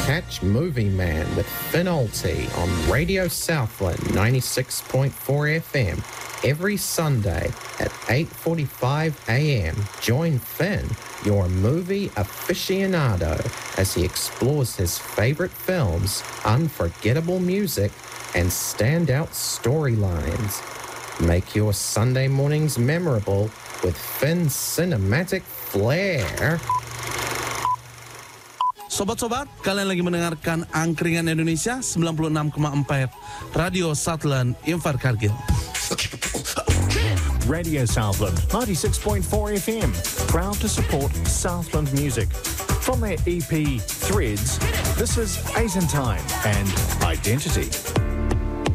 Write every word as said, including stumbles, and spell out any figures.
Catch Movie Man with Finn Olty on Radio Southland ninety-six point four F M every Sunday at eight forty-five a m. Join Finn, your movie aficionado, as he explores his favorite films, unforgettable music, and standout storylines. Make your Sunday mornings memorable with Finn's cinematic flair. Sobat-sobat, kalian lagi mendengarkan Angkringan Indonesia sembilan puluh enam koma empat Radio Southland Invercargill. Radio Southland ninety-six point four F M, proud to support Southland music. From their E P Threads, this is Asian Time and Identity.